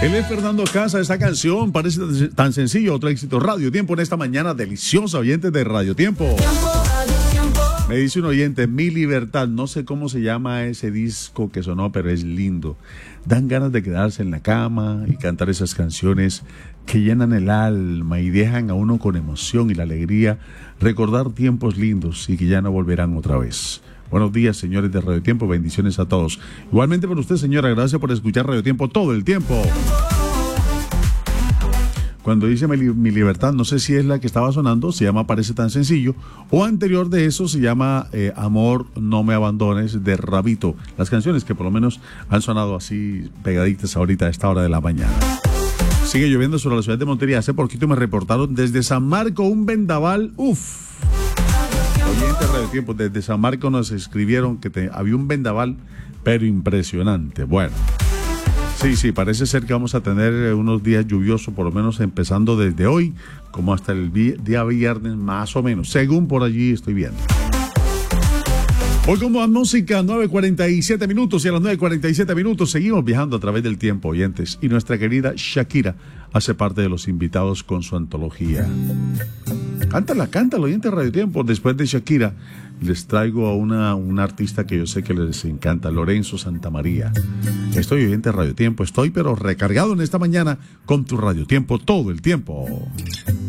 Él es Fernando Casa. Esta canción parece tan sencillo. Otro éxito. Radio Tiempo en esta mañana deliciosa, oyentes de Radio Tiempo. Me dice un oyente, Mi Libertad. No sé cómo se llama ese disco que sonó, pero es lindo. Dan ganas de quedarse en la cama y cantar esas canciones que llenan el alma y dejan a uno con emoción y la alegría recordar tiempos lindos y que ya no volverán otra vez. Buenos días, señores de Radio Tiempo, bendiciones a todos. Igualmente para usted, señora, gracias por escuchar Radio Tiempo todo el tiempo. Cuando dice Mi Libertad, no sé si es la que estaba sonando, se llama Parece tan sencillo, o anterior de eso se llama Amor, no me abandones, de Rabito. Las canciones que por lo menos han sonado así pegaditas ahorita a esta hora de la mañana. Sigue lloviendo sobre la ciudad de Montería. Hace poquito me reportaron desde San Marco un vendaval, Oyente Radio Tiempo, desde San Marco nos escribieron que había un vendaval, pero impresionante. Bueno, sí, parece ser que vamos a tener unos días lluviosos, por lo menos empezando desde hoy, como hasta el día viernes, más o menos, según por allí estoy viendo. Hoy con más música, 9:47 minutos, y a las 9:47 minutos seguimos viajando a través del tiempo, oyentes, y nuestra querida Shakira hace parte de los invitados con su antología. Cántala, oyente de Radio Tiempo. Después de Shakira, les traigo a una artista que yo sé que les encanta, Lorenzo Santamaría. Estoy oyente de Radio Tiempo, pero recargado en esta mañana con tu Radio Tiempo todo el tiempo.